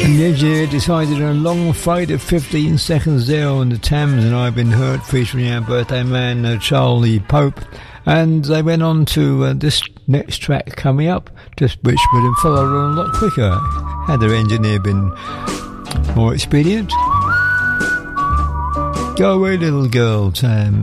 And the engineer decided on a long flight of 15 seconds there on the Thames, and I've Been Hurt, featuring our birthday man Charlie Pope. And they went on to this next track coming up, which would have followed on a lot quicker had their engineer been more expedient. Go away, little girl, Thames.